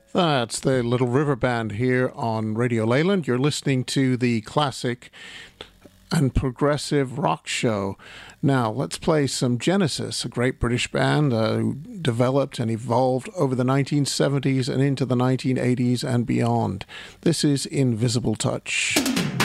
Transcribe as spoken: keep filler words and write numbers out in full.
That's the Little River Band here on Radio Leyland. You're listening to the classic and progressive rock show. Now, let's play some Genesis, a great British band uh, who developed and evolved over the nineteen seventies and into the nineteen eighties and beyond. This is Invisible Touch.